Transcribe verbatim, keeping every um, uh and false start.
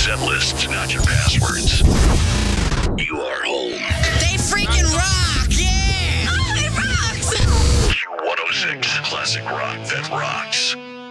set lists, not your passwords. You are home. They freaking rock! Yeah! Oh, it rocks! one oh six Classic Rock that rocks.